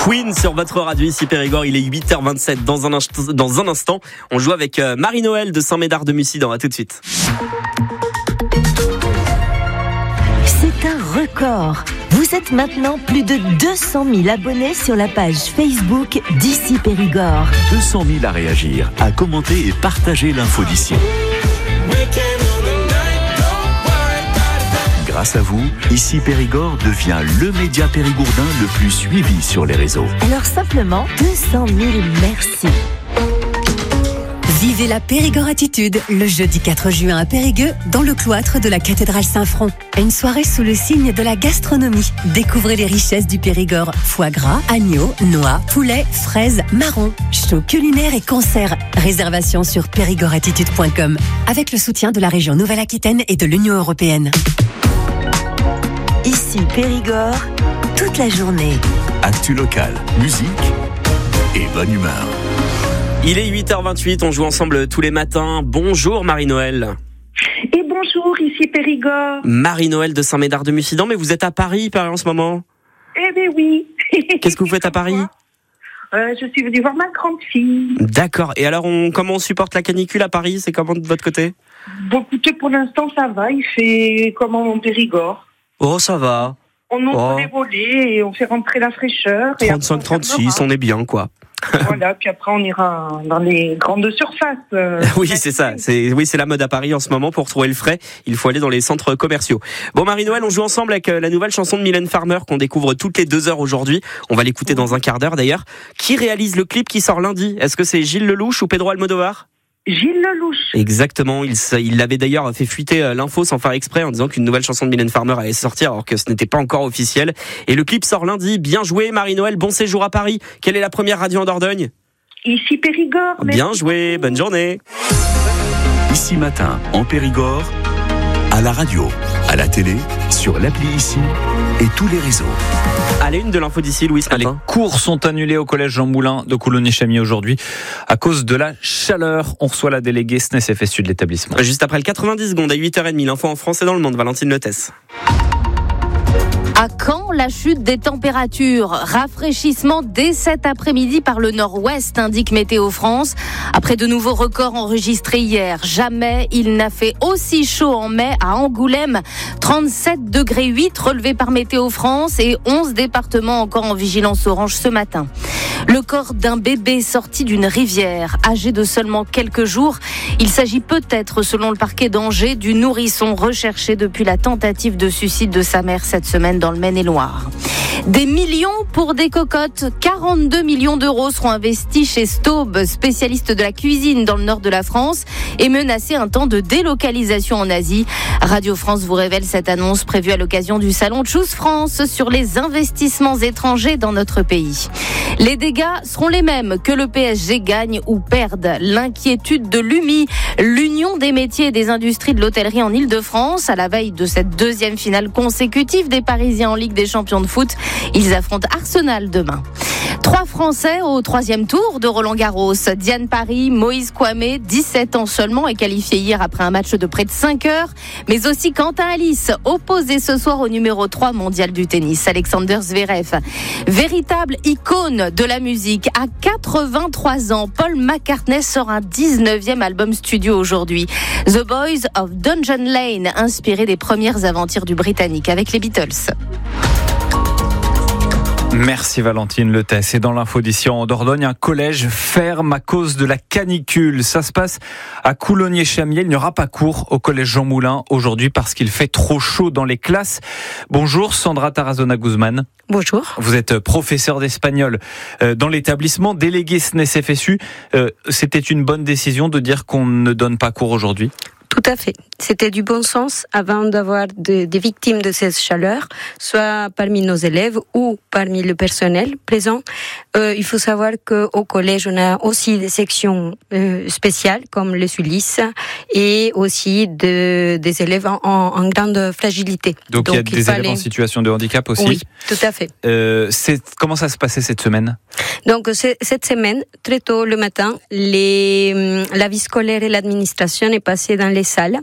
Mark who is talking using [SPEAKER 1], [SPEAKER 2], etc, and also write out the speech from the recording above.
[SPEAKER 1] Queen sur votre radio ici Périgord, il est 8h27. Dans un instant, on joue avec Marie-Noël de Saint-Médard-de-Mussidan. À tout de suite.
[SPEAKER 2] C'est un record. Vous êtes maintenant plus de 200 000 abonnés sur la page Facebook d'Ici Périgord.
[SPEAKER 3] 200 000 à réagir, à commenter et partager l'info d'ici. Grâce à vous, Ici Périgord devient le média périgourdin le plus suivi sur les réseaux.
[SPEAKER 2] Alors simplement, 200 000 merci.
[SPEAKER 4] Vivez la Périgord Attitude le jeudi 4 juin à Périgueux, dans le cloître de la cathédrale Saint-Front. Une soirée sous le signe de la gastronomie. Découvrez les richesses du Périgord. Foie gras, agneau, noix, poulet, fraises, marrons, show culinaire et concerts. Réservation sur périgorattitude.com avec le soutien de la région Nouvelle-Aquitaine et de l'Union européenne.
[SPEAKER 2] Ici Périgord, toute la journée.
[SPEAKER 3] Actu locale, musique et bonne humeur.
[SPEAKER 1] Il est 8h28, on joue ensemble tous les matins. Bonjour Marie-Noël.
[SPEAKER 5] Et bonjour, ici Périgord.
[SPEAKER 1] Marie-Noël de Saint-Médard-de-Mussidan, mais vous êtes à Paris en ce moment.
[SPEAKER 5] Eh bien oui.
[SPEAKER 1] Qu'est-ce que vous faites à Paris ?
[SPEAKER 5] Je suis venue voir ma grande fille.
[SPEAKER 1] D'accord, et alors comment on supporte la canicule à Paris ? C'est comment de votre côté ?
[SPEAKER 5] Bon, écoutez, pour l'instant ça va, il fait comme en Périgord.
[SPEAKER 1] Oh, ça va.
[SPEAKER 5] On ouvre les volets et on fait rentrer la fraîcheur.
[SPEAKER 1] 35-36, on est bien quoi.
[SPEAKER 5] Voilà, puis après on ira dans les grandes surfaces.
[SPEAKER 1] Oui, c'est ça. C'est la mode à Paris en ce moment. Pour trouver le frais, il faut aller dans les centres commerciaux. Bon, Marie-Noël, on joue ensemble avec la nouvelle chanson de Mylène Farmer qu'on découvre toutes les 2 heures aujourd'hui. On va l'écouter dans un quart d'heure d'ailleurs. Qui réalise le clip qui sort lundi ? Est-ce que c'est Gilles Lelouch ou Pedro Almodovar ?
[SPEAKER 5] Gilles Lelouch.
[SPEAKER 1] Exactement, il avait d'ailleurs fait fuiter l'info sans faire exprès en disant qu'une nouvelle chanson de Mylène Farmer allait sortir alors que ce n'était pas encore officiel. Et le clip sort lundi. Bien joué Marie-Noël, bon séjour à Paris. Quelle est la première radio en Dordogne ?
[SPEAKER 5] Ici Périgord.
[SPEAKER 1] Bien joué, bonne journée.
[SPEAKER 3] Ici Matin, en Périgord, à la radio, à la télé, sur l'appli Ici et tous les réseaux.
[SPEAKER 1] À la une de l'info d'ici, Louis, ce matin.
[SPEAKER 6] Les cours sont annulés au collège Jean Moulin de Coulommiers-Chamiers aujourd'hui à cause de la chaleur. On reçoit la déléguée SNES-FSU de l'établissement.
[SPEAKER 1] Juste après le 90 secondes à 8h30, l'info en France et dans le monde, Valentine Letès.
[SPEAKER 7] À quand la chute des températures ? Rafraîchissement dès cet après-midi par le nord-ouest, indique Météo France. Après de nouveaux records enregistrés hier, jamais il n'a fait aussi chaud en mai à Angoulême. 37,8 degrés relevés par Météo France et 11 départements encore en vigilance orange ce matin. Le corps d'un bébé sorti d'une rivière, âgé de seulement quelques jours. Il s'agit peut-être, selon le parquet d'Angers, du nourrisson recherché depuis la tentative de suicide de sa mère cette semaine dans le Maine-et-Loire. Des millions pour des cocottes. 42 millions d'euros seront investis chez Staub, spécialiste de la cuisine dans le nord de la France, et menacé un temps de délocalisation en Asie. Radio France vous révèle cette annonce prévue à l'occasion du salon Choose France sur les investissements étrangers dans notre pays. Les dégâts seront les mêmes que le PSG gagne ou perde. L'inquiétude de l'UMI, l'Union des métiers et des industries de l'hôtellerie en Ile-de-France, à la veille de cette deuxième finale consécutive des Parisiens en Ligue des champions de foot. Ils affrontent Arsenal demain. 3 Français au 3e tour de Roland-Garros. Diane Paris, Moïse Kouamé, 17 ans seulement, est qualifié hier après un match de près de 5 heures. Mais aussi Quentin Alice, opposé ce soir au numéro 3 mondial du tennis, Alexander Zverev. Véritable icône de la musique. À 83 ans, Paul McCartney sort un 19e album studio aujourd'hui. The Boys of Dungeon Lane, inspiré des premières aventures du Britannique avec les Beatles.
[SPEAKER 6] Merci Valentine Letès. Et dans l'info d'ici en Dordogne, un collège ferme à cause de la canicule. Ça se passe à Coulommiers-Chamiers. Il n'y aura pas cours au collège Jean Moulin aujourd'hui parce qu'il fait trop chaud dans les classes. Bonjour Sandra Tarazona-Guzman.
[SPEAKER 8] Bonjour.
[SPEAKER 6] Vous êtes professeur d'espagnol dans l'établissement, délégué SNES-FSU. C'était une bonne décision de dire qu'on ne donne pas cours aujourd'hui ?
[SPEAKER 8] Tout à fait. C'était du bon sens avant d'avoir des victimes de cette chaleur, soit parmi nos élèves ou parmi le personnel présent. Il faut savoir qu'au collège, on a aussi des sections spéciales comme le Sulis et aussi des élèves en grande fragilité.
[SPEAKER 6] Donc il y a des élèves en situation de handicap aussi.
[SPEAKER 8] Oui, tout à fait.
[SPEAKER 6] Comment ça se passait cette semaine ?
[SPEAKER 8] Donc cette semaine, très tôt le matin, la vie scolaire et l'administration est passée dans les salles